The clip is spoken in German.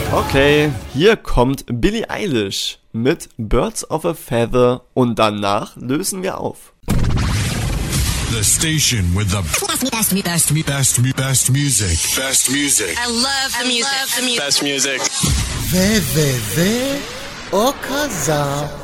Okay, hier kommt Billie Eilish mit Birds of a Feather und danach lösen wir auf. The station with the best music. Best music. I love the music. Best music. www.okaza